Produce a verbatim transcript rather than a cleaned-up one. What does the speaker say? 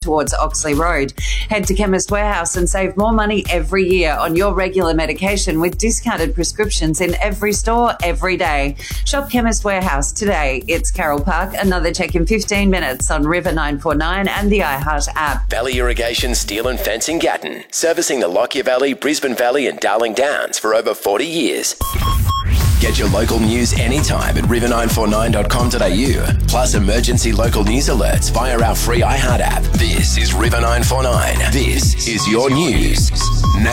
towards Oxley Road. Head to Chemist Warehouse and save more money every year on your regular medication with discounted prescriptions in every store every day. Shop Chemist Warehouse today. It's Carroll Park. Another check in fifteen minutes on River nine four nine and the iHeart app. Valley Irrigation Steel and Fencing Gatton, servicing the Lockyer Valley, Brisbane Valley and Darling Downs for over forty years. Get your local news anytime at river nine four nine dot com dot a u, plus emergency local news alerts via our free iHeart app. This is River nine four nine. This is your news.